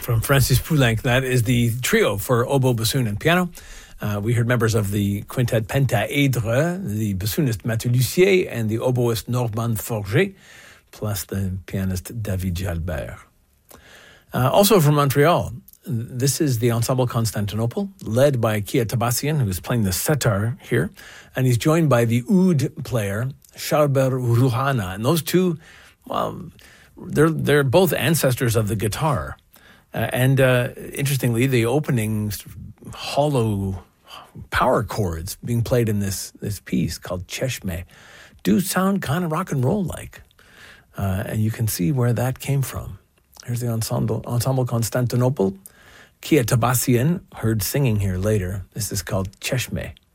From Francis Poulenc, that is the trio for oboe, bassoon, and piano. We heard members of the quintet Pentaèdre, the bassoonist Mathieu Lussier, and the oboist Normand Forget, plus the pianist David Jalbert. Also from Montreal, this is the Ensemble Constantinople, led by Kia Tabassian, who is playing the setar here, and he's joined by the oud player, Shalber Rouhana. And those two, well, they're both ancestors of the guitar. And interestingly, the opening hollow power chords being played in this piece called Cheshme do sound kind of rock and roll like. And you can see where that came from. Here's the Ensemble Constantinople. Kia Tabassian, heard singing here later. This is called Cheshme.